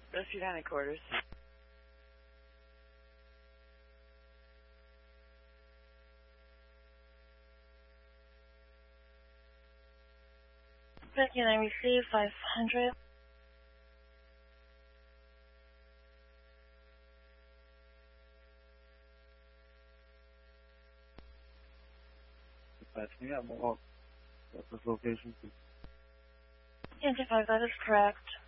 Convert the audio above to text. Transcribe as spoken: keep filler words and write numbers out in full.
Rescue County Quarters. Can I receive five hundred? Yeah, well, that's his location. Ten five, that is correct.